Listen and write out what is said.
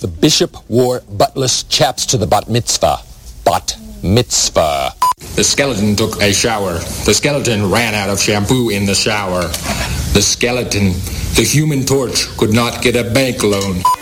The bishop wore buttless chaps to the bat mitzvah. Bat mitzvah. The skeleton took a shower. The skeleton ran out of shampoo in the shower. The skeleton, the human torch, could not get a bank loan.